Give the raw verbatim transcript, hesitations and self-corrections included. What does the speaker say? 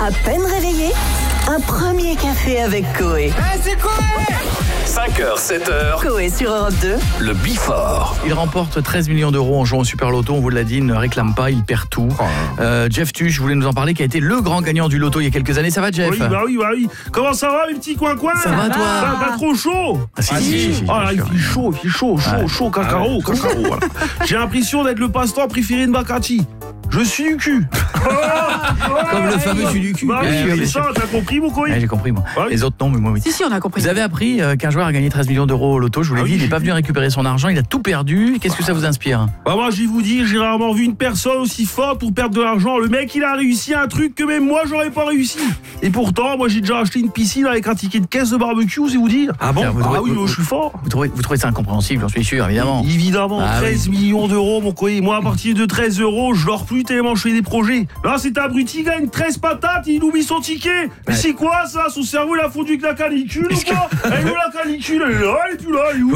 À peine réveillé, un premier café avec Coé. Hey, c'est Coé! cinq heures, sept heures. Coé sur Europe deux. Le Before. Il remporte treize millions d'euros en jouant au Super Loto. On vous l'a dit, il ne réclame pas, il perd tout. Euh, Jeff Tuch voulait nous en parler, qui a été le grand gagnant du Loto il y a quelques années. Ça va, Jeff? Oui, bah oui, bah oui. Comment ça va, mes petits coins-coins? Ça va, toi? Pas, pas trop chaud? Ah, si, si, si, si, Ah, là, il bien sûr. fait chaud, il fait chaud, chaud, Ouais. chaud, cacao, Ah ouais. cacao, voilà. J'ai l'impression d'être le passe-temps préféré de Bacati. Je suis du cul. Comme le fameux suis du cul. Bah oui, Bien sûr, c'est bien ça, sûr. t'as compris, mon coï? Ouais, j'ai compris, moi. Ouais. Les autres, non, mais moi, oui. Si, si, on a compris. Vous avez appris euh, qu'un joueur a gagné treize millions d'euros au Loto. Je vous l'ai Ah dit, oui, il n'est j'ai pas vu. venu récupérer son argent. Il a tout perdu. Qu'est-ce que ça vous inspire? Bah moi, je vais vous dire, j'ai rarement vu une personne aussi forte pour perdre de l'argent. Le mec, il a réussi un truc que même moi, j'aurais pas réussi. Et pourtant, moi, j'ai déjà acheté une piscine avec un ticket de caisse de barbecue, c'est vous dire. Ah bon? Vous Ah trouvez- oui, vous- moi, je suis fort. Vous trouvez, vous trouvez ça incompréhensible, j'en suis sûr, évidemment. Évidemment, Ah treize millions d'euros, mon coï. Moi, à partir de treize euros, je dors plus tellement je fais des projets. Là, c'est abruti, il gagne treize patates, il oublie son ticket. Mais Ouais. c'est quoi, ça? Son cerveau, il a fondu avec la canicule ou quoi? Elle est où, la canicule? Elle est là, elle est plus là, elle est où?